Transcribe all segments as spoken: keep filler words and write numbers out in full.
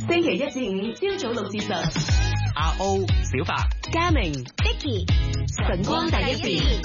星期一至五朝早六至十， 阿 O 小白、 嘉明、 Vicky、 晨光第一線。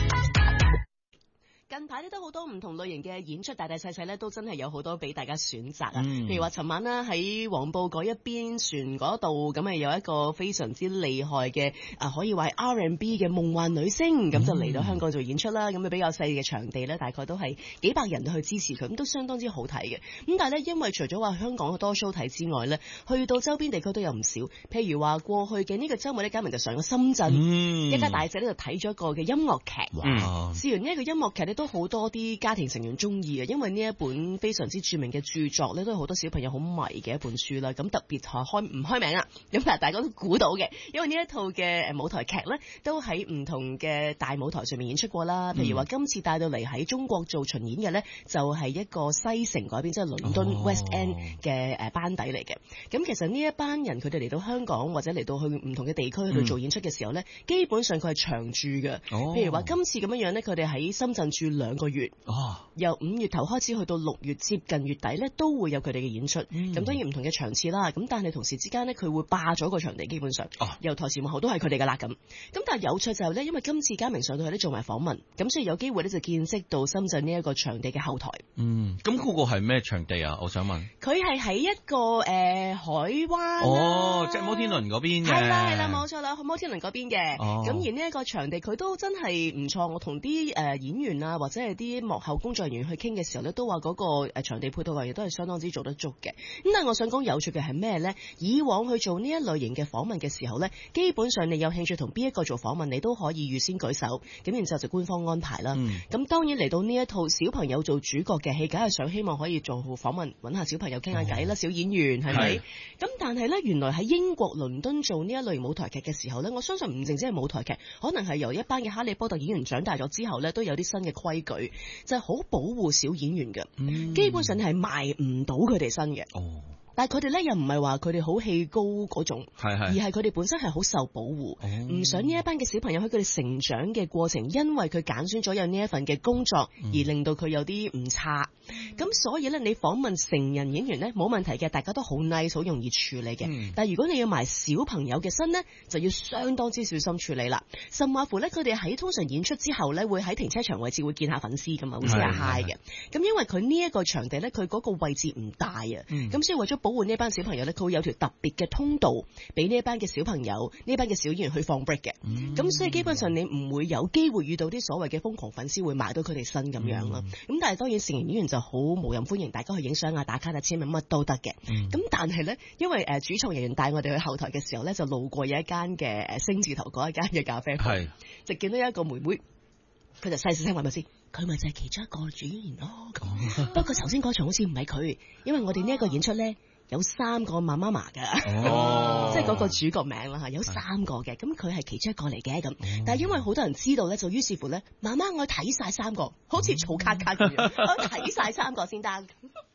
近排咧都好多唔同類型嘅演出，大大細細咧都真係有好多俾大家選擇啊！ 嗯、 譬如話，尋晚啦喺黃埔嗰一邊船嗰度，咁啊有一個非常之厲害嘅啊，可以話係 R and B 嘅夢幻女星，咁就嚟到香港做演出啦。咁啊比較細嘅場地咧，大概都係幾百人去支持佢，咁都相當之好睇嘅。咁但係咧，因為除咗話香港多 show 睇之外咧，去到周邊地區都有唔少。譬如話過去嘅呢個週末咧，嘉明就上咗深圳，嗯、一家大細咧就睇咗一個嘅音樂劇。哇！試完呢一個音樂劇咧，都好多啲家庭成員中意啊，因為呢一本非常之著名嘅著作咧，都係好多小朋友好迷嘅一本書啦。咁特別係開唔開名啊？咁但係大家都估到嘅，因為呢一套嘅誒舞台劇咧，都喺唔同嘅大舞台上面演出過啦。譬如話今次帶到嚟喺中國做巡演嘅咧，就係一個西城嗰邊，即係倫敦 West End 嘅誒班底嚟嘅。咁其實呢一班人佢哋嚟到香港或者嚟到去唔同嘅地區去做演出嘅時候咧，基本上佢係長住嘅。譬如話今次咁樣樣咧，佢哋喺深圳住兩個月，哦、由五月頭開始去到六月接近月底咧，都會有佢哋嘅演出。咁、嗯、當然唔同嘅場次啦，咁但係同時之間咧，佢會霸咗個場地，基本上、哦、由台前幕後都係佢哋嘅啦咁。咁但係有趣就係咧，因為今次嘉明上到去咧做埋訪問，咁所以有機會咧就見識到深圳呢一個場地嘅後台。 嗯，咁嗰個係咩場地啊？我想問。 佢係喺一個誒、呃、海灣。 哦，即係摩天輪嗰邊嘅。 係啦係啦，冇錯啦，摩天輪嗰邊嘅。 哦。 咁而呢一個場地佢都真係唔錯，我同啲誒演員啊或者係啲幕後工作人員去傾嘅時候咧，都話嗰個誒場地配套嘅嘢都係相當之做得足嘅。咁但係我想講有趣嘅係咩咧？以往去做呢一類型嘅訪問嘅時候咧，基本上你有興趣同邊一個做訪問，你都可以預先舉手，咁然之後就官方安排啦。咁、嗯、當然嚟到呢一套小朋友做主角嘅戲，梗係想希望可以做好訪問，揾下小朋友傾下偈啦，小演員係咪？咁但係咧，原來喺英國倫敦做呢一類舞台劇嘅時候咧，我相信唔淨止係舞台劇，可能係由一班嘅哈利波特演員長大咗之後咧，都有啲新嘅規矩，就係、是、好保護小演員嘅、嗯，基本上係賣唔到佢哋身嘅。哦。但係佢哋咧又唔係話佢哋好氣高嗰種，係係而係佢哋本身係好受保護，唔、哦、想呢一班嘅小朋友喺佢哋成長嘅過程，因為佢揀選咗有呢一份嘅工作，嗯、而令到佢有啲唔差。咁、嗯、所以咧，你訪問成人演員咧冇問題嘅，大家都好 nice， 好容易處理嘅、嗯。但係如果你要埋小朋友嘅身咧，就要相當之小心處理啦。甚至乎咧，佢哋喺通常演出之後咧，會喺停車場位置會見下粉絲㗎嘛，會 say 下 hi 嘅。咁因為佢呢一個場地咧，佢嗰個位置唔大啊，咁、嗯、所以為咗保護呢班小朋友咧，佢會有條特別嘅通道俾呢一班嘅小朋友、呢班嘅小演員去放 break 嘅。咁、嗯、所以基本上你唔會有機會遇到啲所謂嘅瘋狂粉絲會埋到佢哋身咁樣啦。咁、嗯、但係當然成人演員就好無任歡迎，大家去影相啊、打卡啊、簽名乜都得嘅。咁、嗯、但係咧，因為誒主創人員帶我哋去後台嘅時候咧，就路過有一間嘅誒星字頭嗰一間嘅咖啡鋪，就見到一個妹妹，佢就細細聲話咪先。佢咪就係其中一個主演員咯。不過頭先嗰場好似唔係佢，因為我哋呢一個演出咧有三個媽媽媽㗎，哦、即係嗰個主角名啦嚇，有三個嘅，咁佢係其中一個嚟嘅咁。但係因為好多人知道咧，就於是乎咧，媽媽我睇晒三個，好似儲卡卡咁樣，我睇晒三個先得。